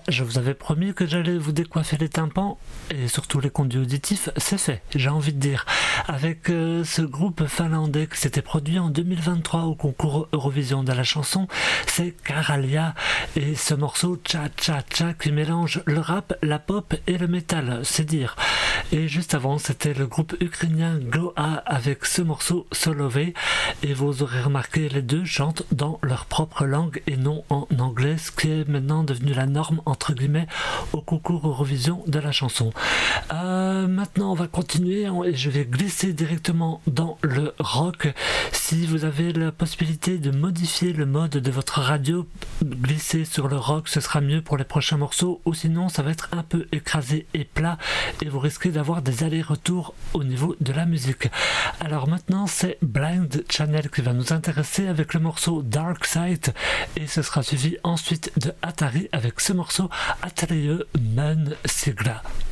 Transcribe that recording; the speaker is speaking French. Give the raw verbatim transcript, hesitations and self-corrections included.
je vous avais promis que j'allais vous décoiffer les tympans et surtout les conduits auditifs, c'est fait, j'ai envie de dire. Avec euh, ce groupe finlandais qui s'était produit en deux mille vingt-trois au concours Eurovision de la chanson, c'est Karalia et ce morceau Cha Cha Cha qui mélange le rap, la pop et le métal, c'est dire. Et juste avant, c'était le groupe ukrainien Goa avec ce morceau Solové, et vous aurez remarqué, les deux chantent dans leur propre langue et non en anglais, ce qui est maintenant devenu la norme entre guillemets au concours Eurovision de la chanson. Euh, maintenant on va continuer et je vais glisser directement dans le rock. Si vous avez la possibilité de modifier le mode de votre radio, glisser sur le rock, ce sera mieux pour les prochains morceaux, ou sinon ça va être un peu écrasé et plat et vous risquez d'avoir des allers-retours au niveau de la musique. Alors maintenant c'est Blind Channel qui va nous intéresser avec le morceau Dark Side, et ce sera suivi ensuite de Atari avec ce morceau Atelier Men Sigla.